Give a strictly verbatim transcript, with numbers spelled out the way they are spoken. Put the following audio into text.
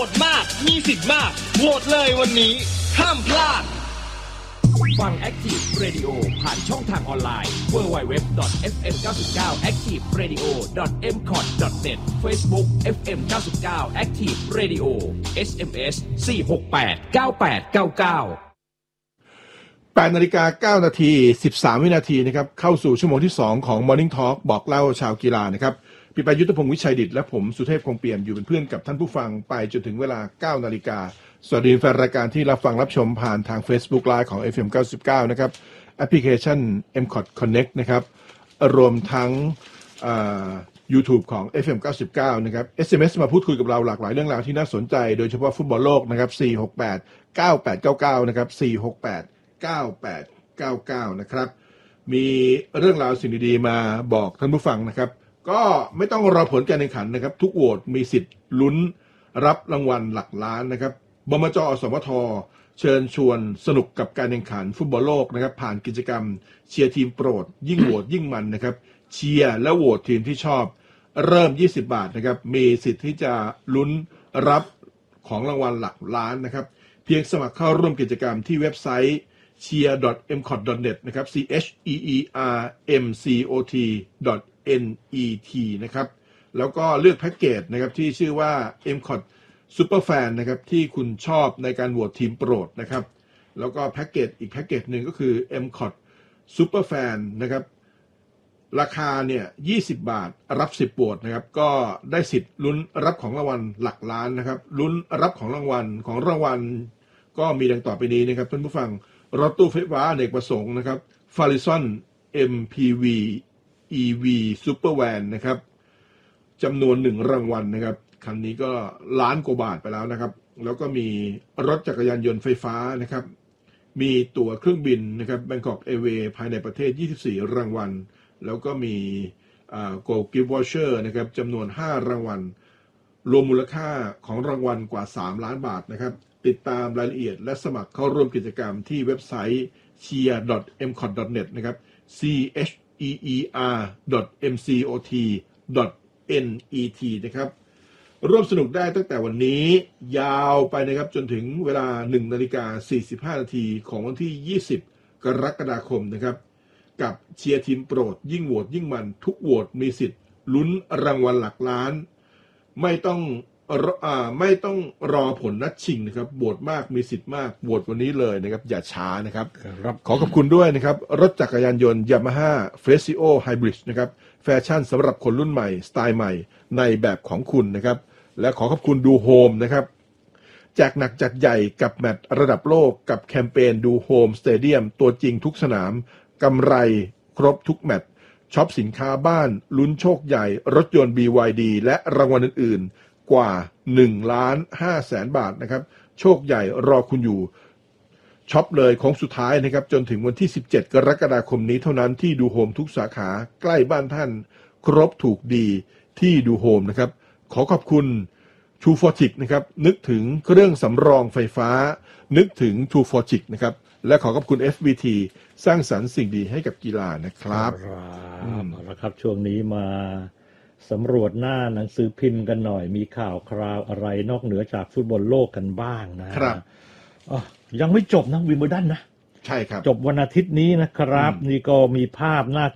โหวตมากมีสิทธิ์มากโหวตเลยวันนี้ห้ามพลาดฟัง Active Radio ผ่านช่องทางออนไลน์ ดับเบิลยู ดับเบิลยู ดับเบิลยู ดอท เอฟ เอ็ม เก้าสิบเก้า แอคทีฟเรดิโอ ดอท เอ็ม คอท ดอท เน็ต Facebook เอฟ เอ็ม เก้าสิบเก้า Active Radio เอส เอ็ม เอส สี่ หก แปด เก้า แปด เก้า เก้าแปดนาฬิกาเก้านาทีสิบสามวินาทีนะครับเข้าสู่ชั่วโมงที่สองของ Morning Talk บอกเล่าชาวกีฬานะครับพี่ปายุทธพงศ์วิชัยดิษฐ์และผมสุเทพคงเปี่ยมอยู่เป็นเพื่อนกับท่านผู้ฟังไปจนถึงเวลาเก้านาฬิกาสวัสดีแฟนรายการที่รับฟังรับชมผ่านทาง Facebook Live ของ เอฟ เอ็ม เก้าสิบเก้านะครับแอปพลิเคชัน เอ็ม คอท Connect นะครับรวมทั้งอ่า YouTube ของ เอฟ เอ็ม เก้าสิบเก้านะครับ เอส เอ็ม เอส มาพูดคุยกับเราหลากหลายเรื่องราวที่น่าสนใจโดยเฉพาะฟุตบอลโลกนะครับสี่ หก แปด เก้า แปด เก้า เก้านะครับสี่ หก แปด เก้า แปด เก้า เก้านะครับมีเรื่องราวสิ่งดีๆมาบอกท่านผู้ฟังนะครับก็ไม่ต้องรอผลการแข่งขันนะครับทุกโหวตมีสิทธิ์ลุ้นรับรางวัลหลักล้านนะครับบมจ.สมท.เชิญชวนสนุกกับการแข่งขันฟุตบอลโลกนะครับผ่านกิจกรรมเชียร์ทีมโปรดยิ่งโหวตยิ่งมันนะครับเชียร์และโหวตทีมที่ชอบเริ่มยี่สิบบาทนะครับมีสิทธิ์ที่จะลุ้นรับของรางวัลหลักล้านนะครับเพียงสมัครเข้าร่วมกิจกรรมที่เว็บไซต์ เชียร์ ดอท เอ็ม คอท ดอท เน็ต นะครับ ซี เอช อี อี อาร์ เอ็ม ซี โอ ที ดอท เอ็น อี ที นะครับแล้วก็เลือกแพ็กเกจนะครับที่ชื่อว่า เอ็ม คอท Superfan นะครับที่คุณชอบในการโหวตทีมโปรดนะครับแล้วก็แพ็กเกจอีกแพ็กเกจหนึ่งก็คือ เอ็ม คอท Superfan นะครับราคาเนี่ยยี่สิบบาทรับสิบโหวตนะครับก็ได้สิทธิ์ลุ้นรับของรางวัลหลักล้านนะครับลุ้นรับของรางวัลของรางวัลก็มีดังต่อไปนี้นะครับท่านผู้ฟังรถตู้ไฟฟ้าอเนกประสงค์นะครับ Farizon เอ็ม พี วี อี วี Supervan นะครับจำนวนหนึ่งรางวัลนะครับคันนี้ก็ล้านกว่าบาทไปแล้วนะครับแล้วก็มีรถจักรยานยนต์ไฟฟ้านะครับมีตั๋วเครื่องบินนะครับ Bangkok Airways ภายในประเทศยี่สิบสี่รางวัลแล้วก็มีอ่า Gold Gift Voucher นะครับจำนวนห้ารางวัลรวมมูลค่าของรางวัลกว่าสามล้านบาทนะครับติดตามรายละเอียดและสมัครเข้าร่วมกิจกรรมที่เว็บไซต์ เชียร์ ดอท เอ็ม คอท ดอท เน็ต นะครับ ซี เอช อี อี อาร์ ดอท เอ็ม ซี โอ ที ดอท เอ็น อี ที นะครับร่วมสนุกได้ตั้งแต่วันนี้ยาวไปนะครับจนถึงเวลา หนึ่งนาฬิกาสี่สิบห้านาทีของวันที่ยี่สิบกรกฎาคมนะครับกับเชียร์ทีมโปรดยิ่งโหวตยิ่งมันทุกโหวตมีสิทธิ์ลุ้นรางวัลหลักล้านไม่ต้องอ่าไม่ต้องรอผลนัดชิงนะครับโหวตมากมีสิทธิ์มากโหวตวันนี้เลยนะครับอย่าช้านะครับขอขอบคุณด้วยนะครับรถจักรยานยนต์ Yamaha Flexio Hybrid นะครับแฟชั่นสำหรับคนรุ่นใหม่สไตล์ใหม่ในแบบของคุณนะครับและขอขอบคุณดูโฮมนะครับแจกหนักจัดใหญ่กับแมตช์ระดับโลกกับแคมเปญดูโฮมสเตเดียมตัวจริงทุกสนามกำไรครบทุกแมตช์ช็อปสินค้าบ้านลุ้นโชคใหญ่รถยนต์ บี วาย ดี และรางวัลอื่นๆกว่าหนึ่งล้านห้าแสนบาทนะครับโชคใหญ่รอคุณอยู่ช็อปเลยของสุดท้ายนะครับจนถึงวันที่สิบเจ็ดกรกฎาคมนี้เท่านั้นที่ดูโฮมทุกสาขาใกล้บ้านท่านครบถูกดีที่ดูโฮมนะครับขอขอบคุณ True โฟร์ จิก นะครับนึกถึงเครื่องสำรองไฟฟ้านึกถึง True โฟร์ จิก นะครับและขอขอบคุณ เอฟ วี ที สร้างสรรค์สิ่งดีให้กับกีฬานะครับเอาละครับช่วงนี้มาสำรวจหน้าหนังสือพิมพ์กันหน่อยมีข่าวคราวอะไรนอกเหนือจากฟุตบอลโลกกันบ้างนะครับยังไม่จบนะวิมเบิลดันนะใช่ครับจบวันอาทิตย์นี้นะครับนี่ก็มีภาพน่า